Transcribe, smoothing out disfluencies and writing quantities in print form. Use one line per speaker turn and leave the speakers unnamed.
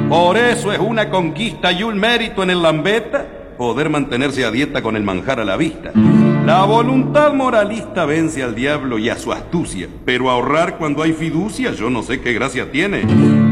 Por eso es una conquista y un mérito en el lambeta poder mantenerse a dieta con el manjar a la vista. La voluntad moralista vence al diablo y a su astucia, pero ahorrar cuando hay fiducia yo no sé qué gracia tiene.